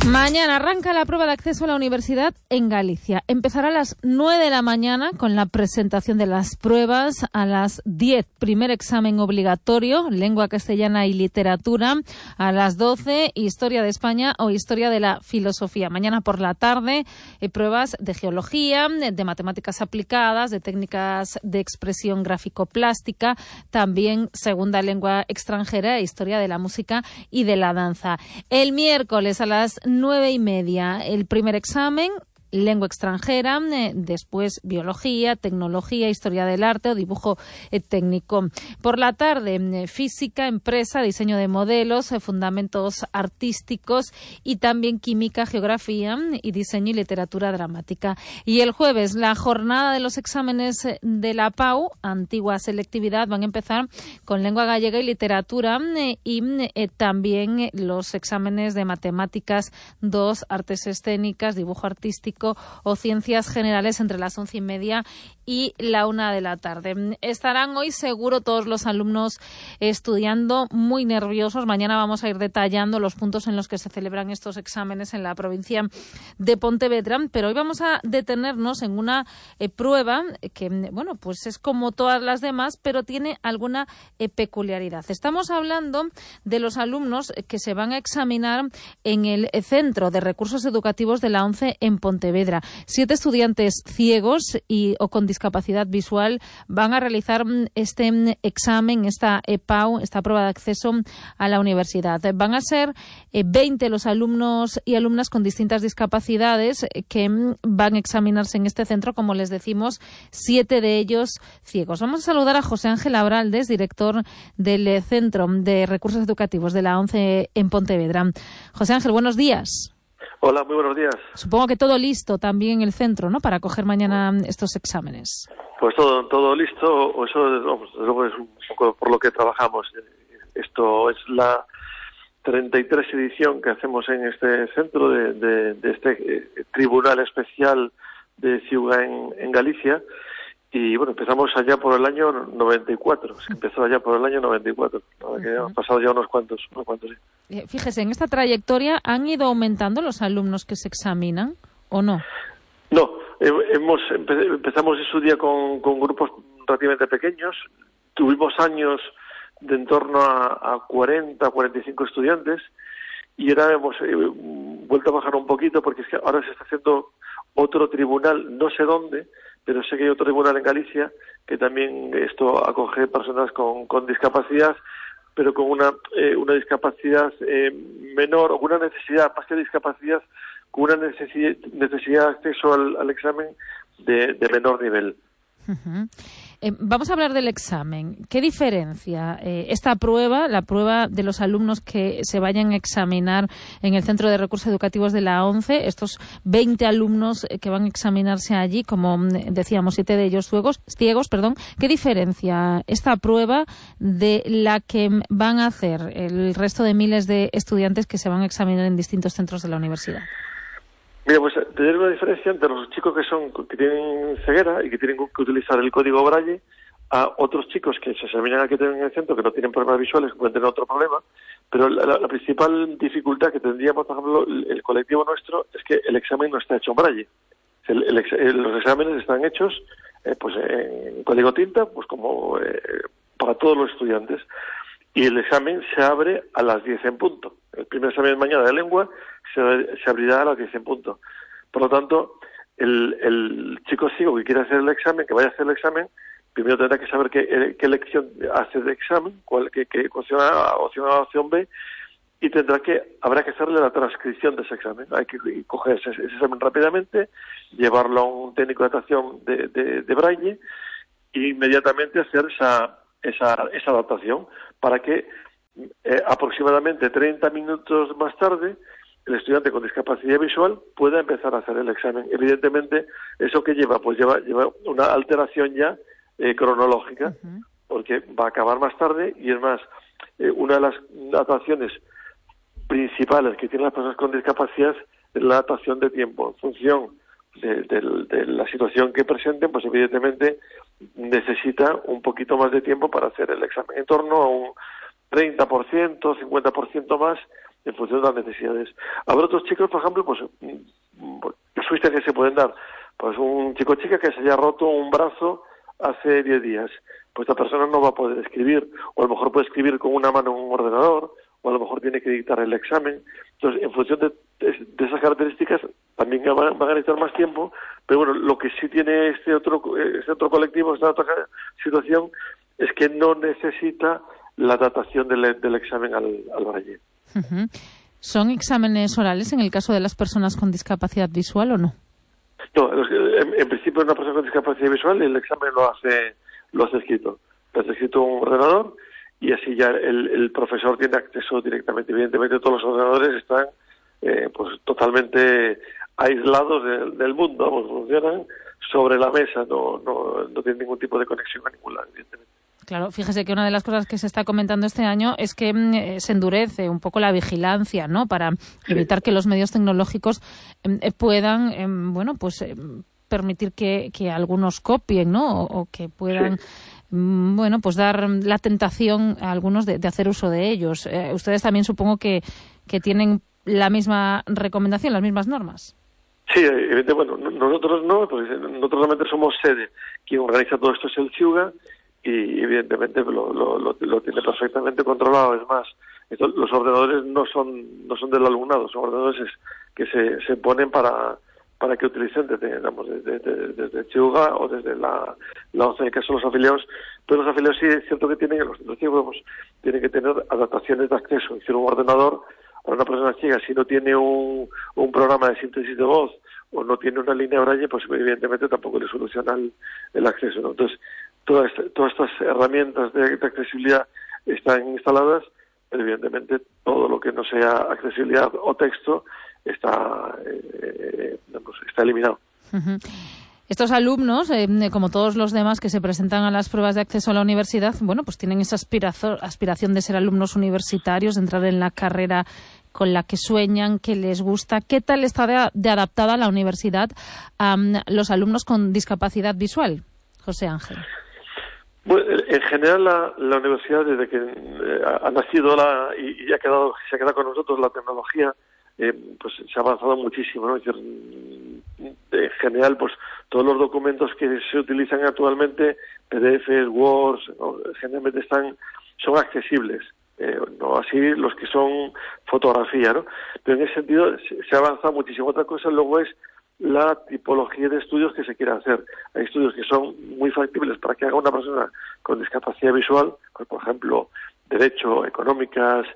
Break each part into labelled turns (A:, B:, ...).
A: Mañana arranca la prueba de acceso a la universidad en Galicia. Empezará a las 9 de la mañana con la presentación de las pruebas. A las 10, primer examen obligatorio, lengua castellana y literatura. A las 12, historia de España o historia de la filosofía. Mañana por la tarde, pruebas de geología, de matemáticas aplicadas, de técnicas de expresión gráfico-plástica, también segunda lengua extranjera, historia de la música y de la danza. El miércoles a las 9:30, el primer examen, lengua extranjera, después biología, tecnología, historia del arte o dibujo técnico. Por la tarde, física, empresa, diseño de modelos, fundamentos artísticos y también química, geografía y diseño y literatura dramática. Y el jueves, la jornada de los exámenes de la PAU, antigua selectividad, van a empezar con lengua gallega y literatura y también los exámenes de matemáticas 2, artes escénicas, dibujo artístico o ciencias generales entre las 11:30 y la 1 de la tarde. Estarán hoy seguro todos los alumnos estudiando, muy nerviosos. Mañana vamos a ir detallando los puntos en los que se celebran estos exámenes en la provincia de Pontevedra, pero hoy vamos a detenernos en una prueba que, bueno, pues es como todas las demás, pero tiene alguna peculiaridad. Estamos hablando de los alumnos que se van a examinar en el Centro de Recursos Educativos de la ONCE en Pontevedra. 7 estudiantes ciegos o con discapacidad visual van a realizar este examen, esta EPAU, esta prueba de acceso a la universidad. Van a ser 20 los alumnos y alumnas con distintas discapacidades que van a examinarse en este centro, como les decimos, 7 de ellos ciegos. Vamos a saludar a José Ángel Abraldes, director del Centro de Recursos Educativos de la ONCE en Pontevedra. José Ángel, buenos días.
B: Hola, muy buenos días.
A: Supongo que todo listo también en el centro, ¿no?, para coger mañana estos exámenes.
B: Pues todo listo. Eso es un poco por lo que trabajamos. Esto es la 33 edición que hacemos en este centro de este Tribunal Especial de Ciuga en Galicia. Y bueno, empezamos allá por el año 94. Se empezó allá por el año 94. Que han pasado ya unos cuantos, sí.
A: Fíjese, en esta trayectoria, ¿han ido aumentando los alumnos que se examinan o no?
B: No, empezamos en su día con grupos relativamente pequeños. Tuvimos años de en torno a 40, 45 estudiantes y ahora hemos vuelto a bajar un poquito porque es que ahora se está haciendo otro tribunal, no sé dónde, pero sé que hay otro tribunal en Galicia que también esto acoge personas con discapacidad, pero con una discapacidad menor, o una necesidad, más que discapacidad, con una necesidad de acceso al examen de menor nivel.
A: Uh-huh. Vamos a hablar del examen. ¿Qué diferencia esta prueba, la prueba de los alumnos que se vayan a examinar en el Centro de Recursos Educativos de la ONCE, estos 20 alumnos que van a examinarse allí, como decíamos, 7 de ellos ciegos, ¿qué diferencia esta prueba de la que van a hacer el resto de miles de estudiantes que se van a examinar en distintos centros de la universidad?
B: Mira, pues tener una diferencia entre los chicos que tienen ceguera y que tienen que utilizar el código Braille a otros chicos que se examinan aquí en el centro que no tienen problemas visuales, que pueden tener otro problema, pero la principal dificultad que tendríamos, por ejemplo, el colectivo nuestro, es que el examen no está hecho en Braille. Los exámenes están hechos pues en código tinta, pues como para todos los estudiantes. Y el examen se abre a las 10 en punto. El primer examen de mañana de lengua se abrirá a las 10 en punto. Por lo tanto, el chico ciego que quiera hacer el examen, que vaya a hacer el examen, primero tendrá que saber qué elección hace de examen, qué opción A, opción A, opción B, y habrá que hacerle la transcripción de ese examen. Hay que coger ese examen rápidamente, llevarlo a un técnico de adaptación de Braille e inmediatamente hacer esa adaptación para que aproximadamente 30 minutos más tarde el estudiante con discapacidad visual pueda empezar a hacer el examen. Evidentemente, ¿eso qué lleva? Pues lleva una alteración ya cronológica, porque va a acabar más tarde y es más, una de las adaptaciones principales que tienen las personas con discapacidad es la adaptación de tiempo. En función de la situación que presenten, pues evidentemente necesita un poquito más de tiempo para hacer el examen, en torno a un 30%, 50% más en función de las necesidades. Habrá otros chicos, por ejemplo, pues casuísticas que se pueden dar. Pues un chico o chica que se haya roto un brazo hace 10 días, pues esta persona no va a poder escribir, o a lo mejor puede escribir con una mano en un ordenador, o a lo mejor tiene que dictar el examen. Entonces, en función de esas características, también van a necesitar más tiempo, pero bueno, lo que sí tiene este otro colectivo, esta otra situación, es que no necesita la datación del examen al braille.
A: Uh-huh. ¿Son exámenes orales en el caso de las personas con discapacidad visual o no?
B: No, en principio una persona con discapacidad visual el examen lo hace escrito. Lo hace escrito en un ordenador y así ya el profesor tiene acceso directamente. Evidentemente todos los ordenadores están pues totalmente aislados del mundo, vamos, funcionan sobre la mesa, no tienen ningún tipo de conexión a ningún lado, evidentemente.
A: Claro, fíjese que una de las cosas que se está comentando este año es que se endurece un poco la vigilancia, ¿no? Para evitar que los medios tecnológicos puedan, permitir que algunos copien, ¿no? O que puedan, pues dar la tentación a algunos de hacer uso de ellos. Ustedes también supongo que tienen la misma recomendación, las mismas normas.
B: Sí, evidentemente, bueno, nosotros no, porque nosotros realmente somos sede. Quien organiza todo esto es el CIUGA, y evidentemente lo tiene perfectamente controlado. Es más, los ordenadores no son del alumnado, son ordenadores que se ponen para que utilicen desde Chiuga o desde la ONCE, que son los afiliados. Pero los afiliados sí es cierto que tienen, los ciegos tienen que tener adaptaciones de acceso. Es decir, un ordenador para una persona ciega, si no tiene un programa de síntesis de voz o no tiene una línea braille, pues evidentemente tampoco le soluciona el acceso, ¿no? Entonces, todas estas herramientas de accesibilidad están instaladas, pero evidentemente todo lo que no sea accesibilidad o texto está eliminado.
A: Uh-huh. Estos alumnos, como todos los demás que se presentan a las pruebas de acceso a la universidad, pues tienen esa aspiración de ser alumnos universitarios, de entrar en la carrera con la que sueñan, que les gusta. ¿Qué tal está de adaptada la universidad a los alumnos con discapacidad visual, José Ángel?
B: Bueno, en general la universidad, desde que ha nacido y se ha quedado con nosotros la tecnología, pues se ha avanzado muchísimo, ¿no? Es decir, en general, pues todos los documentos que se utilizan actualmente, PDFs, Words, ¿no? Generalmente son accesibles, no así los que son fotografía, ¿no? Pero en ese sentido se ha avanzado muchísimo. Otra cosa luego es la tipología de estudios que se quiera hacer. Hay estudios que son muy factibles para que haga una persona con discapacidad visual, pues, por ejemplo, Derecho, Económicas,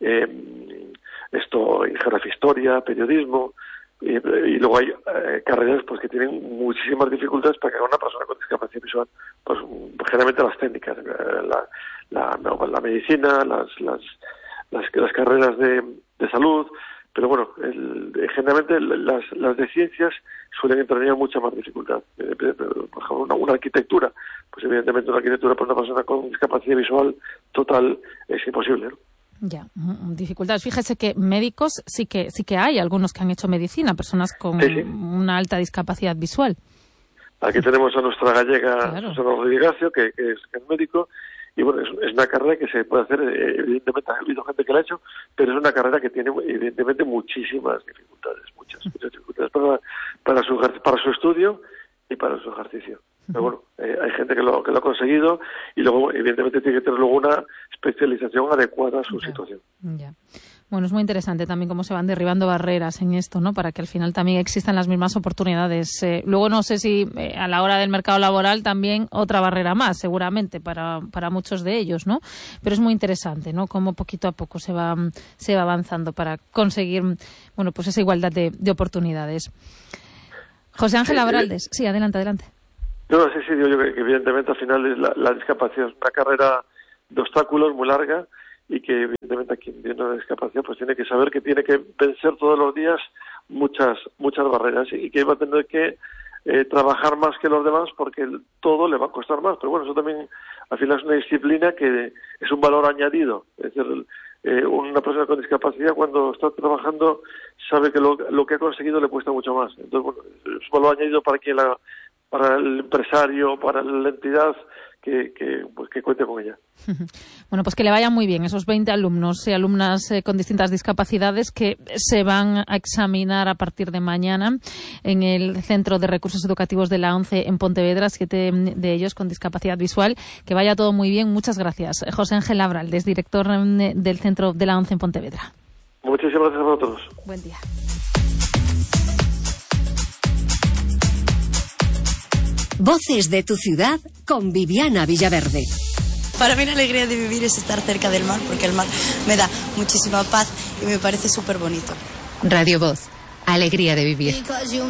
B: Geografía, Historia, Periodismo, y luego hay carreras pues que tienen muchísimas dificultades para que haga una persona con discapacidad visual. Pues generalmente las técnicas, la medicina, las carreras de salud. Pero bueno, generalmente las de ciencias suelen entrenar mucha más dificultad. Por ejemplo, una arquitectura, pues evidentemente una arquitectura para una persona con discapacidad visual total es imposible, ¿no?
A: Ya, dificultades. Fíjese que médicos sí que hay algunos que han hecho medicina, personas con una alta discapacidad visual.
B: Aquí tenemos a nuestra gallega,
A: claro,
B: Susana Rodríguez, que es médico. Y bueno, es una carrera que se puede hacer, evidentemente ha habido gente que la ha hecho, pero es una carrera que tiene evidentemente muchísimas dificultades, muchas dificultades para su estudio y para su ejercicio. Pero bueno, hay gente que lo ha conseguido y luego evidentemente tiene que tener luego una especialización adecuada a su situación.
A: Ya. Bueno, es muy interesante también cómo se van derribando barreras en esto, ¿no? Para que al final también existan las mismas oportunidades. Luego no sé si a la hora del mercado laboral también otra barrera más, seguramente, para muchos de ellos, ¿no? Pero es muy interesante, ¿no? Cómo poquito a poco se va avanzando para conseguir, pues esa igualdad de oportunidades. José Ángel Abraldes. Sí, adelante.
B: No, sí, digo yo que evidentemente al final la discapacidad es una carrera de obstáculos muy larga, y que evidentemente a quien tiene una discapacidad pues tiene que saber que tiene que vencer todos los días muchas barreras y que va a tener que trabajar más que los demás porque todo le va a costar más. Pero bueno, eso también al final es una disciplina que es un valor añadido. Es decir, una persona con discapacidad cuando está trabajando sabe que lo que ha conseguido le cuesta mucho más. Entonces, bueno, es un valor añadido para el empresario, para la entidad que cuente con ella.
A: Bueno, pues que le vayan muy bien esos 20 alumnos y alumnas con distintas discapacidades que se van a examinar a partir de mañana en el Centro de Recursos Educativos de la ONCE en Pontevedra, 7 de ellos con discapacidad visual. Que vaya todo muy bien. Muchas gracias. José Ángel Labraldes, director del Centro de la ONCE en Pontevedra.
B: Muchísimas gracias a vosotros.
A: Buen día.
C: Voces de tu ciudad con Viviana Villaverde.
D: Para mí la alegría de vivir es estar cerca del mar, porque el mar me da muchísima paz y me parece súper bonito.
E: Radio Voz, alegría de vivir.